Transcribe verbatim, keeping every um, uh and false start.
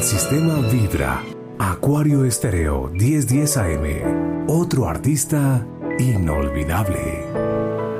El sistema vibra. Acuario Estéreo diez diez A M. Otro artista inolvidable.